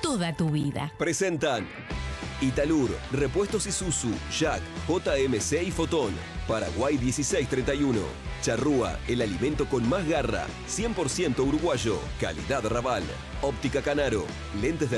toda tu vida. Presentan Italur, Repuestos Isuzu, Jack, JMC y Fotón. Paraguay 1631. Charrúa, el alimento con más garra. 100% uruguayo. Calidad Raval. Óptica Canaro. Lentes de